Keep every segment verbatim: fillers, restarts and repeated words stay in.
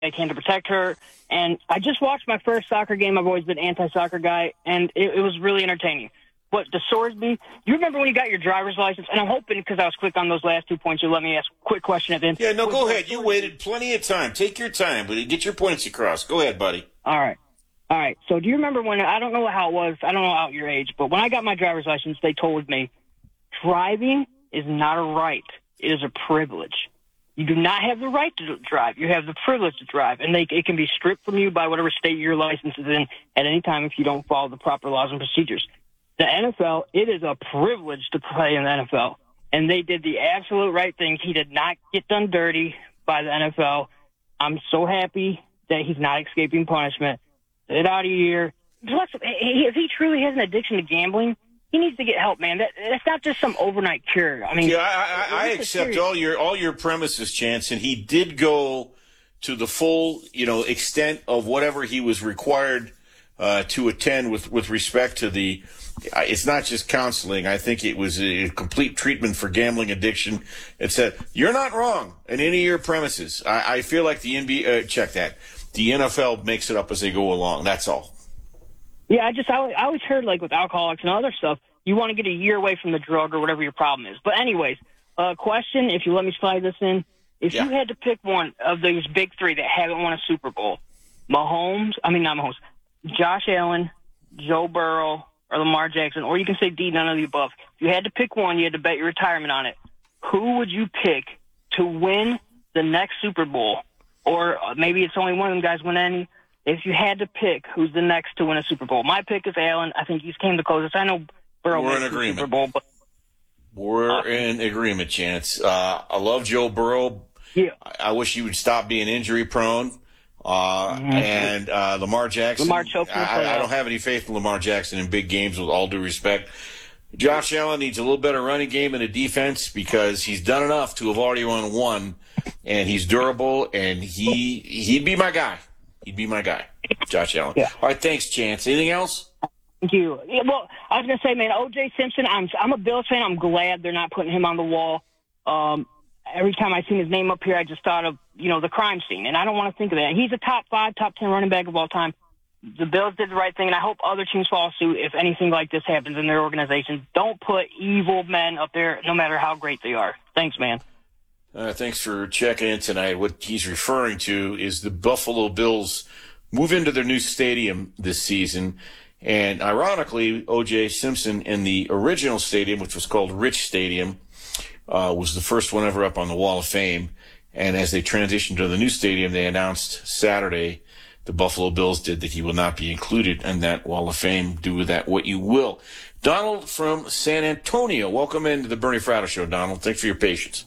I can to protect her. And I just watched my first soccer game. I've always been an anti-soccer guy, and it, it was really entertaining. But the Sorsby, you remember when you got your driver's license? And I'm hoping, because I was quick on those last two points, you'll let me ask a quick question at the end. Yeah, no, go ahead. You waited plenty of time. Take your time, but get your points across. Go ahead, buddy. All right. All right. So do you remember when, I don't know how it was, I don't know out your age, but when I got my driver's license, they told me driving is not a right. It is a privilege. You do not have the right to drive. You have the privilege to drive, and they, it can be stripped from you by whatever state your license is in at any time if you don't follow the proper laws and procedures. The N F L, it is a privilege to play in the N F L, and they did the absolute right thing. He did not get done dirty by the N F L. I'm so happy that he's not escaping punishment. Get out of here. Plus, if he truly has an addiction to gambling, he needs to get help, man. That, that's not just some overnight cure. I mean, yeah, I, I, I accept all your all your premises, Chance, and he did go to the full, you know, extent of whatever he was required uh, to attend with with respect to the. It's not just counseling. I think it was a complete treatment for gambling addiction. It said you're not wrong in any of your premises. I, I feel like the N B A uh, check that the N F L makes it up as they go along. That's all. Yeah, I just I, I always heard, like, with alcoholics and other stuff, you want to get a year away from the drug or whatever your problem is. But anyways, uh, question, if you let me slide this in. If yeah. you had to pick one of these big three that haven't won a Super Bowl, Mahomes, I mean, not Mahomes, Josh Allen, Joe Burrow, or Lamar Jackson, or you can say D, none of the above. If you had to pick one, you had to bet your retirement on it. Who would you pick to win the next Super Bowl? Or maybe it's only one of them guys win any. If you had to pick who's the next to win a Super Bowl, my pick is Allen. I think he's came the closest. I know Burrow We're in wins the agreement. Super Bowl, but We're uh, in agreement, Chance. Uh, I love Joe Burrow. Yeah. I, I wish he would stop being injury prone. Uh, mm-hmm. And uh, Lamar Jackson. Lamar choked I, I don't have any faith in Lamar Jackson in big games, with all due respect. Josh Allen needs a little better running game and a defense, because he's done enough to have already won one, and he's durable, and he he'd be my guy. He'd be my guy, Josh Allen. Yeah. All right, thanks, Chance. Anything else? Thank you. Yeah, well, I was gonna say, man, O J Simpson. I'm I'm a Bills fan. I'm glad they're not putting him on the wall. Um, every time I seen his name up here, I just thought of, you know, the crime scene, and I don't want to think of that. He's a top five, top ten running back of all time. The Bills did the right thing, and I hope other teams follow suit if anything like this happens in their organizations. Don't put evil men up there, no matter how great they are. Thanks, man. Uh, thanks for checking in tonight. What he's referring to is the Buffalo Bills move into their new stadium this season. And ironically, O J Simpson in the original stadium, which was called Rich Stadium, uh, was the first one ever up on the Wall of Fame. And as they transitioned to the new stadium, they announced Saturday, the Buffalo Bills did, that he will not be included in that Wall of Fame. Do with that what you will. Donald from San Antonio, welcome into the Bernie Fratto Show, Donald. Thanks for your patience.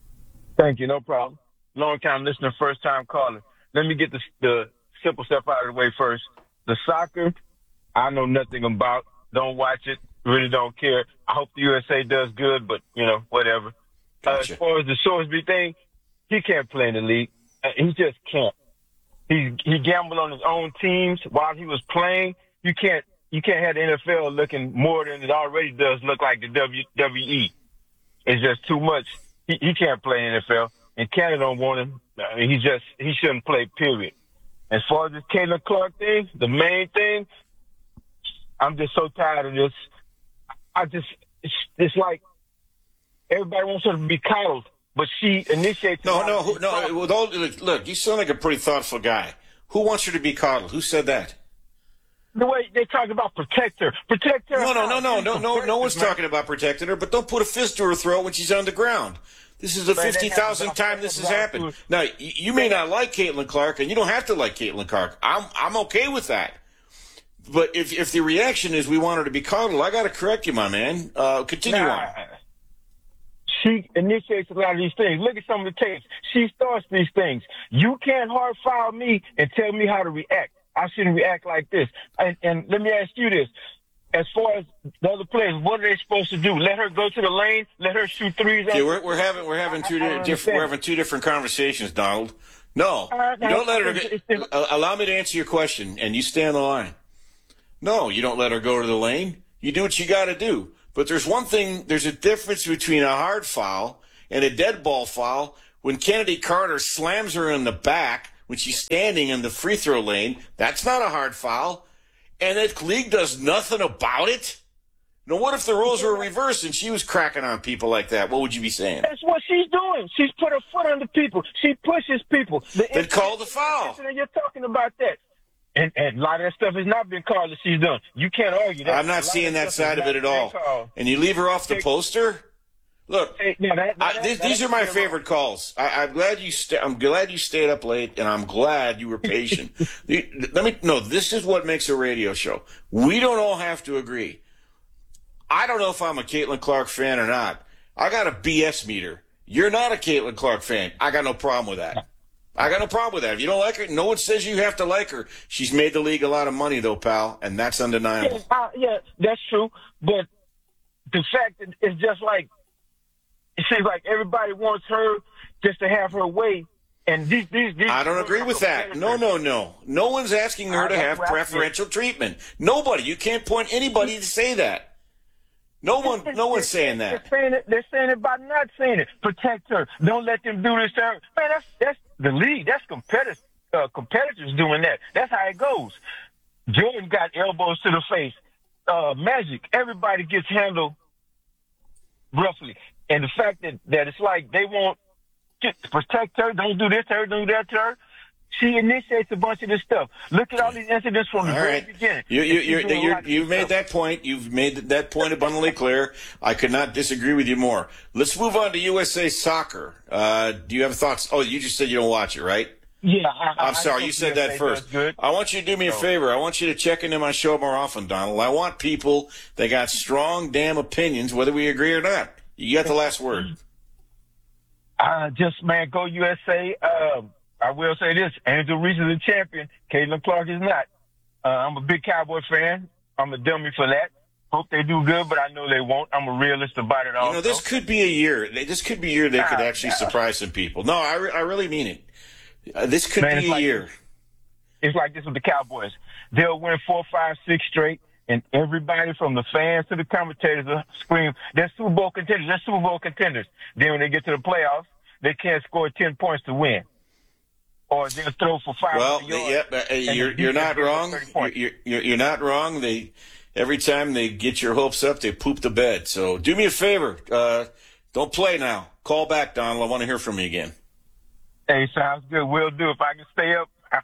Thank you, no problem. Long-time listener, first-time caller. Let me get the, the simple stuff out of the way first. The soccer, I know nothing about. Don't watch it. Really don't care. I hope the U S A does good, but, you know, whatever. Gotcha. Uh, as far as the Sorsby thing, he can't play in the league. Uh, he just can't. He he gambled on his own teams while he was playing. You can't you can't have the N F L looking more than it already does look like the W W E. It's just too much. He, he can't play in the N F L, and Canada don't want him. I mean, he just he shouldn't play. Period. As far as this Caitlin Clark thing, the main thing, I'm just so tired of this. I just it's, it's like everybody wants her to be coddled, but she initiates. No, no, who, no. With all, look, you sound like a pretty thoughtful guy. Who wants her to be coddled? Who said that? The way they talk about protect her, protect her. No, no, no, no, no, no. No one's talking about protecting her, but don't put a fist to her throat when she's on the ground. This is the fifty thousandth time this has happened. Now, you may not like Caitlin Clark, and you don't have to like Caitlin Clark. I'm I'm okay with that. But if if the reaction is we want her to be coddled, I got to correct you, my man. Uh, continue nah, on. She initiates a lot of these things. Look at some of the tapes. She starts these things. You can't hard file me and tell me how to react. I shouldn't react like this. And, and let me ask you this. As far as the other players, what are they supposed to do? Let her go to the lane? Let her shoot threes? Yeah, we're, we're having we're having two di- different we're having two different conversations, Donald. No, uh, you don't let her. It's, it's, allow me to answer your question, and you stay on the line. No, you don't let her go to the lane. You do what you got to do. But there's one thing. There's a difference between a hard foul and a dead ball foul. When Kennedy Carter slams her in the back when she's standing in the free throw lane. That's not a hard foul. And the league does nothing about it? Now, what if the roles were reversed and she was cracking on people like that? What would you be saying? That's what she's doing. She's put her foot on the people. She pushes people. The Then call the foul. You're talking about that. And, and a lot of that stuff has not been called that she's done. You can't argue that. I'm not seeing that side of it at all. Called. And you leave her off the poster? Look, hey, no, that, that, I, these, that, these are my favorite calls. I, I'm glad you. Sta- I'm glad you stayed up late, and I'm glad you were patient. the, let me no. This is what makes a radio show. We don't all have to agree. I don't know if I'm a Caitlin Clark fan or not. I got a B S meter. You're not a Caitlin Clark fan. I got no problem with that. I got no problem with that. If you don't like her, no one says you have to like her. She's made the league a lot of money, though, pal, and that's undeniable. Yeah, uh, yeah that's true. But the fact that it's just like, it seems like everybody wants her just to have her way. And these, these, these I don't agree with that. No, no, no. No one's asking her to have preferential treatment. Nobody. You can't point anybody to say that. No one, no one's saying that. They're saying it, they're saying it by not saying it. Protect her. Don't let them do this to her. Man, that's that's the league. That's competitors, uh, competitors doing that. That's how it goes. Jordan got elbows to the face. Uh, Magic, everybody gets handled roughly. And the fact that, that it's like they won't get, protect her, don't do this to her, don't do that to her. She initiates a bunch of this stuff. Look at all these incidents from the all very right. beginning. You, you, you're, you're, you've made that point. You've made that point abundantly clear. I could not disagree with you more. Let's move on to U S A Soccer. Uh, do you have thoughts? Oh, you just said you don't watch it, right? Yeah. I, I'm sorry. You said that first. Good. I want you to do me a favor. I want you to check into my show more often, Donald. I want people that got strong damn opinions, whether we agree or not. You got the last word. Uh, just, man, go U S A. Um, I will say this, Angel Reese is a champion. Caitlin Clark is not. Uh, I'm a big Cowboy fan. I'm a dummy for that. Hope they do good, but I know they won't. I'm a realist about it all. You know, this could be a year. This could be a year that could Ah, actually yeah. surprise some people. No, I, re- I really mean it. Uh, this could Man, be it's a like year. this. It's like this with the Cowboys. They'll win four, five, six straight, and everybody from the fans to the commentators will scream, they're Super Bowl contenders, they're Super Bowl contenders. Then when they get to the playoffs, they can't score ten points to win. Or they'll throw for five Well, yards. yeah, uh, you're you're not wrong. You're, you're you're not wrong. They every time they get your hopes up, they poop the bed. So do me a favor. Uh, don't play now. Call back, Donald. I want to hear from you again. Hey, sounds good. We'll do. If I can stay up, I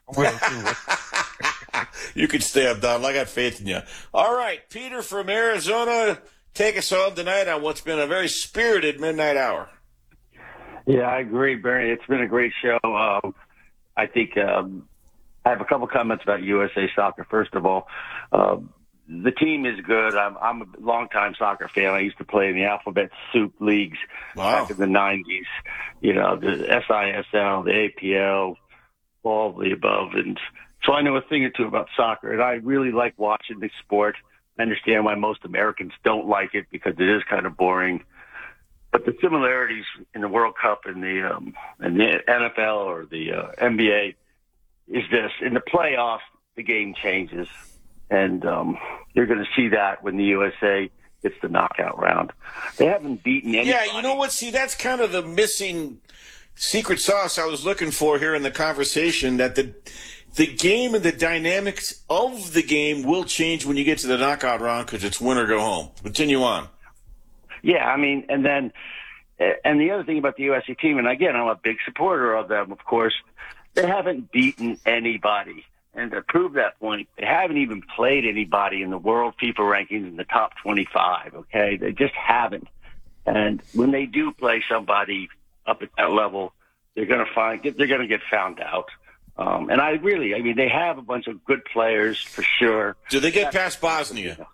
will too. You can stay up, Donald. I got faith in you. All right, Peter from Arizona, take us home tonight on what's been a very spirited midnight hour. Yeah, I agree, Barry. It's been a great show. Um, I think um, I have a couple comments about U S A Soccer. First of all, um, the team is good. I'm, I'm a longtime soccer fan. I used to play in the Alphabet Soup leagues Wow. back in the nineties. You know, the S I S L, the A P L, all of the above. And so I know a thing or two about soccer, and I really like watching the sport. I understand why most Americans don't like it because it is kind of boring. But the similarities in the World Cup and the um, and the N F L or the uh, N B A is this: in the playoffs, the game changes, and um, you're going to see that when the U S A gets the knockout round. They haven't beaten anybody. Yeah, you know what? See, that's kind of the missing secret sauce I was looking for here in the conversation. That the the game and the dynamics of the game will change when you get to the knockout round because it's win or go home. Continue on. Yeah, I mean, and then, and the other thing about the U S A team, and again, I'm a big supporter of them, of course, they haven't beaten anybody. And to prove that point, they haven't even played anybody in the world FIFA rankings in the top twenty-five, okay? They just haven't. And when they do play somebody up at that level, they're going to find, they're going to get found out. Um, and I really, I mean, they have a bunch of good players for sure. Do they get past Bosnia?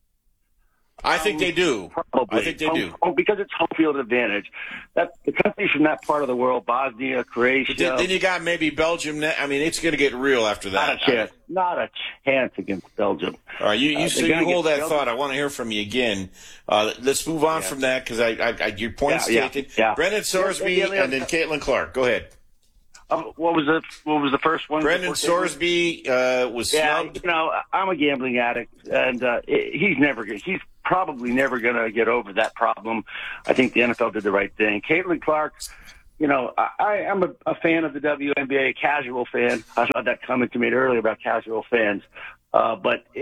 I think they do. Probably. I think they do. Oh, because it's home field advantage. That the countries from that part of the world, Bosnia, Croatia. But then, then you got maybe Belgium. I mean, it's going to get real after that. Not a chance. Not a chance against Belgium. All right, you, you, Uh, so they're you gonna hold get that Belgium. thought. I want to hear from you again. Uh, let's move on Yeah. from that because I, I, I, your point's Yeah, yeah, taken. yeah. Brendan Sorsby Yeah, yeah, yeah. and then Caitlin Clark. Go ahead. Um, what was the What was the first one? Brendan before Caitlin? Sorsby uh, was Yeah, snubbed. you know, I'm a gambling addict, and uh, he's never. gonna- He's probably never going to get over that problem. I think the N F L did the right thing. Caitlin Clark, you know, I, I'm a, a fan of the W N B A, a casual fan. I saw that comment you made earlier about casual fans. Uh, but, uh,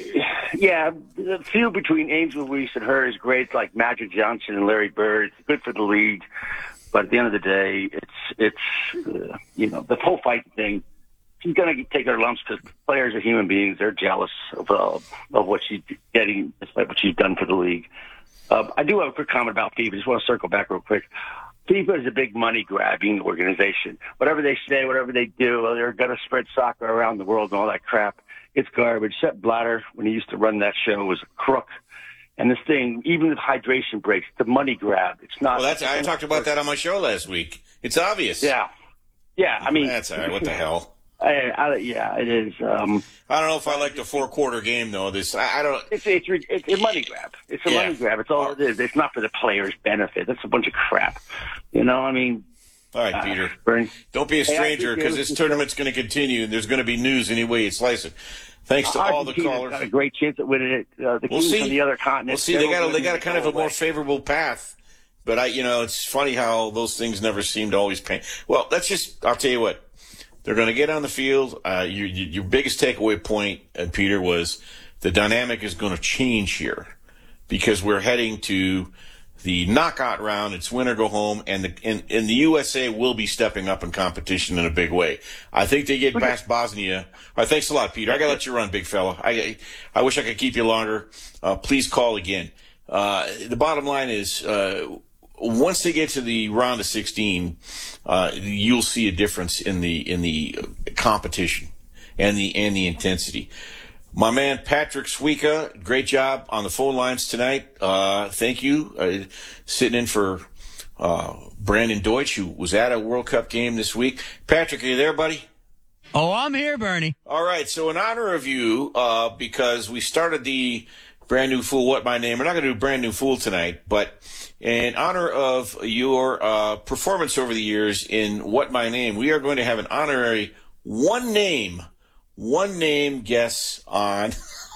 yeah, the feud between Angel Reese and her is great, like Magic Johnson and Larry Bird. It's good for the league. But at the end of the day, it's, it's uh, you know, the whole fight thing, she's going to take her lumps because players are human beings. They're jealous of, uh, of what she's getting, despite what she's done for the league. Uh, I do have a quick comment about FIFA. I just want to circle back real quick. FIFA is a big money-grabbing organization. Whatever they say, whatever they do, they're going to spread soccer around the world and all that crap. It's garbage. Sepp Blatter, when he used to run that show, was a crook. And this thing, even with hydration breaks, the money grab. It's not. Well, that's I talked about that on my show last week. It's obvious. Yeah, yeah. I mean, that's all right. What the hell? I, I, yeah, it is. Um, I don't know if I like the four-quarter game though. This I, I don't. It's it's it's a money grab. It's a yeah. money grab. It's all it is. It's not for the players' benefit. That's a bunch of crap. You know, I mean. All right, uh, Peter. Bernie. Don't be a stranger because this tournament's going to continue, and there's going to be news any way you slice it. Thanks to all the callers. Got a great chance at winning it. Uh, the we'll Kings see. on the other continent. We'll see. They got a, they got a kind of a more favorable path, but I, you know, it's funny how those things never seem to always pay. Well, that's just. I'll tell you what. They're going to get on the field. Uh, your, your biggest takeaway point, uh, Peter, was the dynamic is going to change here because we're heading to the knockout round. It's win or go home, and the and, and the U S A will be stepping up in competition in a big way. I think they get past Bosnia. All right, thanks a lot, Peter. I got to let you run, big fella. I I wish I could keep you longer. Uh, please call again. Uh, the bottom line is, uh, once they get to the round of sixteen, uh, you'll see a difference in the in the competition and the and the intensity. My man Patrick Suika, great job on the phone lines tonight. Uh, thank you. Uh, sitting in for uh, Brandon Deutsch, who was at a World Cup game this week. Patrick, are you there, buddy? Oh, I'm here, Bernie. All right. So in honor of you, uh, because we started the Brand New Fool, What My Name, we're not going to do Brand New Fool tonight, but in honor of your uh, performance over the years in What My Name, we are going to have an honorary one name One name guess on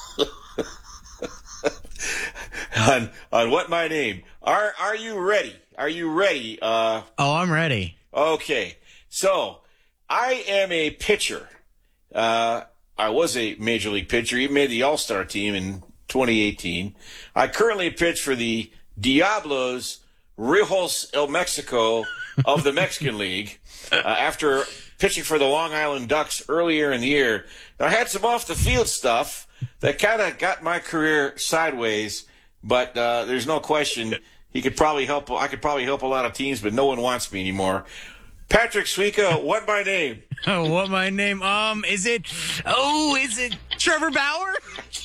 on on What My Name. Are are you ready? Are you ready? Uh, oh, I'm ready. Okay. So I am a pitcher. Uh, I was a major league pitcher. Even made the All-Star team in twenty eighteen. I currently pitch for the Diablos Rojos El Mexico of the Mexican League. Uh, after pitching for the Long Island Ducks earlier in the year. I had some off-the-field stuff that kind of got my career sideways, but uh, there's no question he could probably help. I could probably help a lot of teams, but no one wants me anymore. Patrick Suika, what my name? Oh, what my name? Um, is it? Oh, is it Trevor Bauer?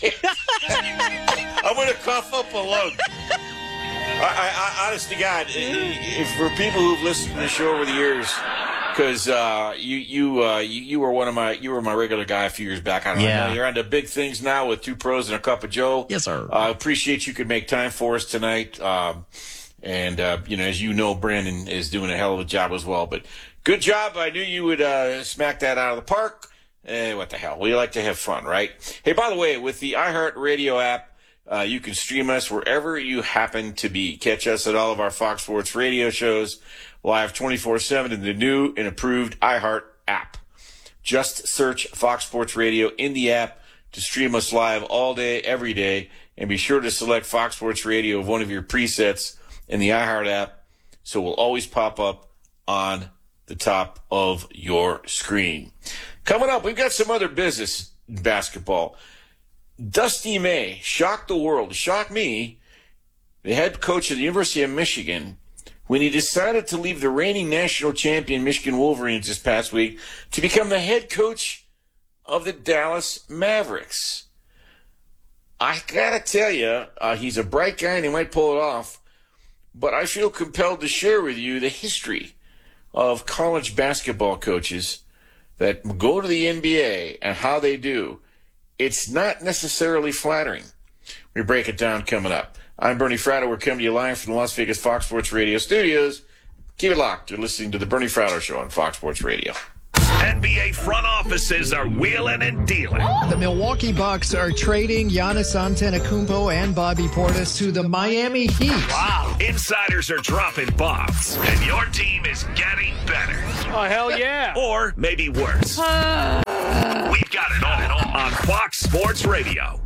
I'm going to cough up a lung. I, I, I, honest to God, if for people who've listened to the show over the years, because uh, you you, uh, you you were one of my you were my regular guy a few years back. I don't yeah. know. You're on to big things now with Two Pros and a Cup of Joe. Yes, sir. I uh, appreciate you could make time for us tonight. Um, and uh, you know, as you know, Brandon is doing a hell of a job as well. But good job. I knew you would uh, smack that out of the park. Eh, what the hell? We like to have fun, right? Hey, by the way, with the iHeartRadio app. Uh, you can stream us wherever you happen to be. Catch us at all of our Fox Sports radio shows live twenty-four seven in the new and improved iHeart app. Just search Fox Sports Radio in the app to stream us live all day, every day. And be sure to select Fox Sports Radio of one of your presets in the iHeart app so it will always pop up on the top of your screen. Coming up, we've got some other business in basketball. Dusty May shocked the world, shocked me, the head coach of the University of Michigan, when he decided to leave the reigning national champion Michigan Wolverines this past week to become the head coach of the Dallas Mavericks. I gotta tell you, uh, he's a bright guy and he might pull it off, but I feel compelled to share with you the history of college basketball coaches that go to the N B A and how they do. It's not necessarily flattering. We break it down coming up. I'm Bernie Fratto. We're coming to you live from the Las Vegas Fox Sports Radio studios. Keep it locked. You're listening to the Bernie Fratto Show on Fox Sports Radio. N B A front offices are wheeling and dealing. The Milwaukee Bucks are trading Giannis Antetokounmpo and Bobby Portis to the Miami Heat. Wow. Insiders are dropping bombs, and your team is getting better. Oh, hell yeah. Or maybe worse. Uh, We've got it all on Fox Sports Radio.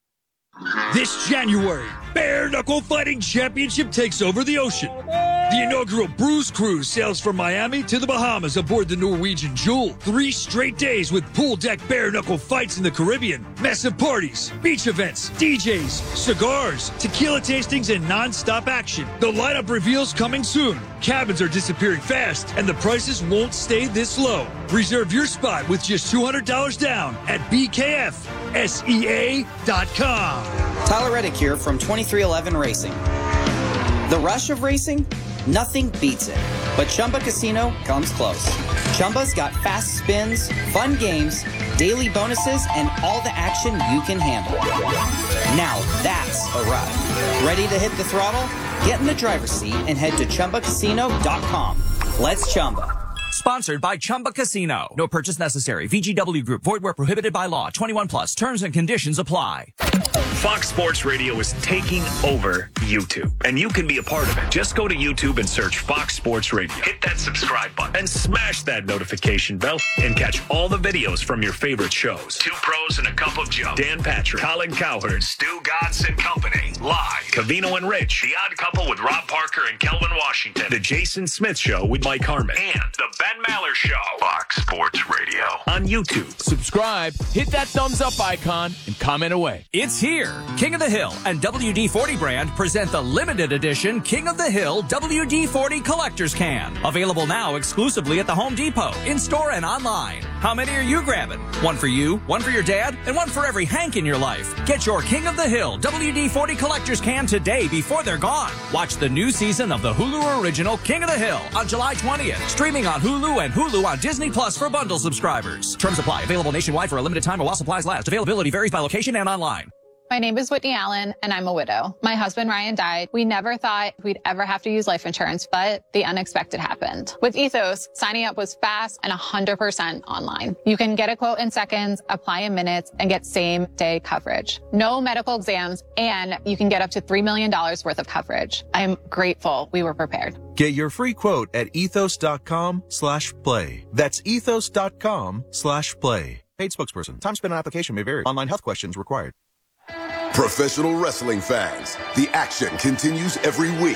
This January, Bare Knuckle Fighting Championship takes over the ocean. The inaugural Bruise Cruise sails from Miami to the Bahamas aboard the Norwegian Jewel. Three straight days with pool deck bare knuckle fights in the Caribbean, massive parties, beach events, D Js, cigars, tequila tastings, and non-stop action. The lineup reveals coming soon. Cabins are disappearing fast, and the prices won't stay this low. Reserve your spot with just two hundred dollars down at B K F S E A dot com. Tyler Reddick here from twenty-three eleven Racing. The rush of racing? Nothing beats it. But Chumba Casino comes close. Chumba's got fast spins, fun games, daily bonuses, and all the action you can handle. Now that's a ride. Ready to hit the throttle? Get in the driver's seat and head to Chumba Casino dot com. Let's Chumba. Sponsored by Chumba Casino. No purchase necessary. V G W Group. Void where prohibited by law. twenty-one plus. Terms and conditions apply. Fox Sports Radio is taking over YouTube, and you can be a part of it. Just go to YouTube and search Fox Sports Radio. Hit that subscribe button and smash that notification bell and catch all the videos from your favorite shows. Two Pros and a Cup of Joe. Dan Patrick, Colin Cowherd, Stu Gatz and Company. Live. Cavino and Rich. The Odd Couple with Rob Parker and Kelvin Washington. The Jason Smith Show with Mike Harmon. And the Ben Maller Show. Fox Sports Radio on YouTube. Subscribe, hit that thumbs up icon, and comment away. It's here. King of the Hill and W D forty brand present the limited edition King of the Hill W D forty Collector's Can. Available now exclusively at the Home Depot, in-store and online. How many are you grabbing? One for you, one for your dad, and one for every Hank in your life. Get your King of the Hill W D forty Collector's Can today before they're gone. Watch the new season of the Hulu original King of the Hill on July twentieth. Streaming on Hulu and Hulu on Disney Plus for bundle subscribers. Terms apply. Available nationwide for a limited time while supplies last. Availability varies by location and online. My name is Whitney Allen, and I'm a widow. My husband, Ryan, died. We never thought we'd ever have to use life insurance, but the unexpected happened. With Ethos, signing up was fast and one hundred percent online. You can get a quote in seconds, apply in minutes, and get same-day coverage. No medical exams, and you can get up to three million dollars worth of coverage. I'm grateful we were prepared. Get your free quote at ethos.com slash play. That's ethos.com slash play. Paid spokesperson. Time spent on application may vary. Online health questions required. Professional wrestling fans, the action continues every week.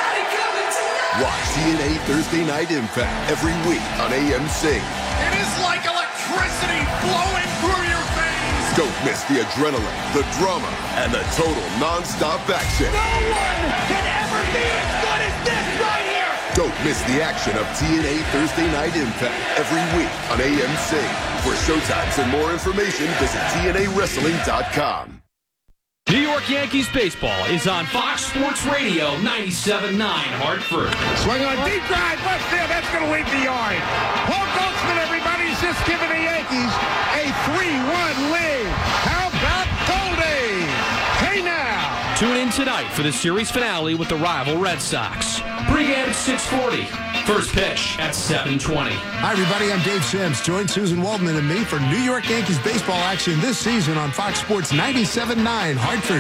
Watch T N A Thursday Night Impact every week on A M Sync. It is like electricity flowing through your veins. Don't miss the adrenaline, the drama, and the total non-stop action. No one can ever be as good as this right here. Don't miss the action of T N A Thursday Night Impact every week on A M Sync. For showtimes and more information, visit T N A wrestling dot com. New York Yankees baseball is on Fox Sports Radio ninety-seven point nine Hartford. Swing on deep drive, left field, that's going to leave the yard. Paul Goldschmidt, everybody's just giving the Yankees a three one lead. How about Goldie? Hey now. Tune in tonight for the series finale with the rival Red Sox. Pre-game at six forty. First pitch at seven twenty. Hi, everybody. I'm Dave Sims. Join Susan Waldman and me for New York Yankees baseball action this season on Fox Sports ninety-seven point nine Hartford.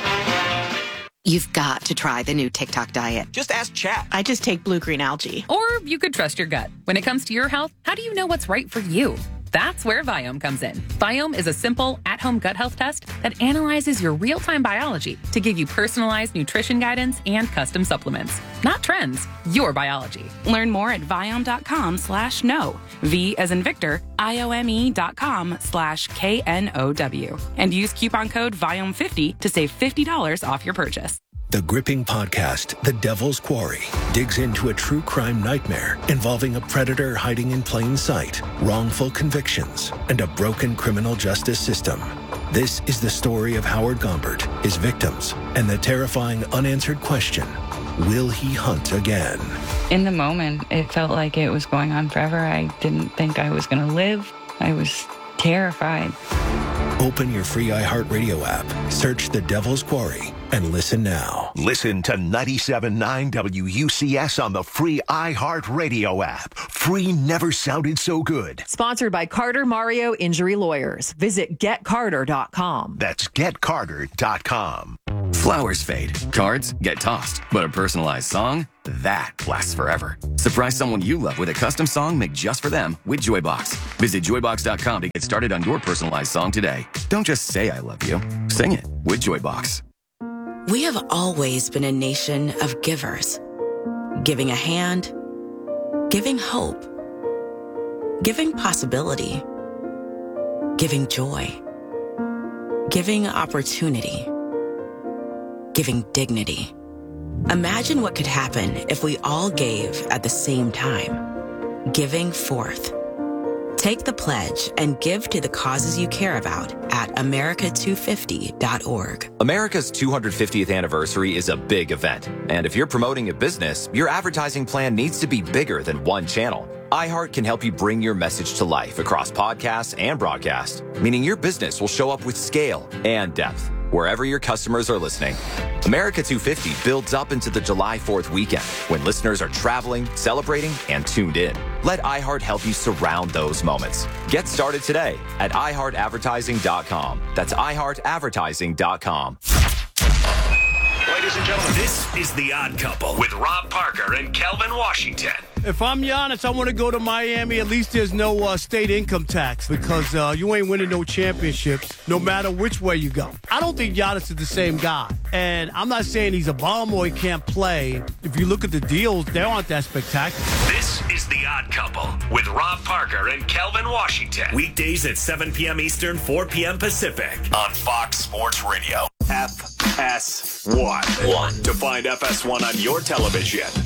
You've got to try the new TikTok diet. Just ask Chat. I just take blue-green algae. Or you could trust your gut. When it comes to your health, how do you know what's right for you? That's where Viome comes in. Viome is a simple, at-home gut health test that analyzes your real-time biology to give you personalized nutrition guidance and custom supplements. Not trends, your biology. Learn more at Viome.com slash no. V as in Victor, I-O-M-E dot com slash K N O W. And use coupon code Viome fifty to save fifty dollars off your purchase. The gripping podcast, The Devil's Quarry, digs into a true crime nightmare involving a predator hiding in plain sight, wrongful convictions, and a broken criminal justice system. This is the story of Howard Gombert, his victims, and the terrifying unanswered question, will he hunt again? In the moment, it felt like it was going on forever. I didn't think I was going to live. I was terrified. Open your free iHeartRadio app, search The Devil's Quarry, and listen now. Listen to ninety-seven point nine W U C S on the free iHeartRadio app. Free never sounded so good. Sponsored by Carter Mario Injury Lawyers. Visit get carter dot com. That's get carter dot com. Flowers fade, cards get tossed, but a personalized song, that lasts forever. Surprise someone you love with a custom song made just for them with Joybox. Visit joy box dot com to get started on your personalized song today. Don't just say I love you, sing it with Joybox. We have always been a nation of givers. Giving a hand, giving hope, giving possibility, giving joy, giving opportunity, giving dignity. Imagine what could happen if we all gave at the same time. Giving forth. Take the pledge and give to the causes you care about at america two fifty dot org. America's two hundred fiftieth anniversary is a big event. And if you're promoting a business, your advertising plan needs to be bigger than one channel. iHeart can help you bring your message to life across podcasts and broadcast, meaning your business will show up with scale and depth wherever your customers are listening. America two fifty builds up into the July fourth weekend when listeners are traveling, celebrating, and tuned in. Let iHeart help you surround those moments. Get started today at i heart advertising dot com. That's i heart advertising dot com. Ladies and gentlemen, this is The Odd Couple with Rob Parker and Kelvin Washington. If I'm Giannis, I want to go to Miami. At least there's no uh, state income tax because uh, you ain't winning no championships no matter which way you go. I don't think Giannis is the same guy. And I'm not saying he's a bum or he can't play. If you look at the deals, they aren't that spectacular. This is The Odd Couple with Rob Parker and Kelvin Washington. Weekdays at seven p.m. Eastern, four p.m. Pacific on Fox Sports Radio. F S one. One. To find F S one on your television,